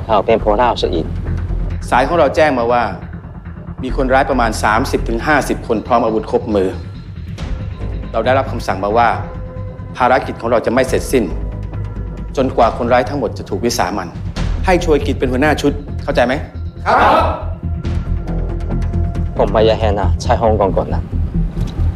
เขาเป็นพวกเราซะอีกสายของเราแจ้งมาว่ามีคนร้ายประมาณ 30-50 คนพร้อมอาวุธครบมือเราได้รับคำสั่งมาว่าภารกิจของเราจะไม่เสร็จสิ้นจนกว่าคนร้ายทั้งหมดจะถูกวิสามันให้ช่วยกิจเป็นหัวหน้าชุดเข้าใจไหมครับผมไปยาแฮนะใช้ห้องก่อนนะ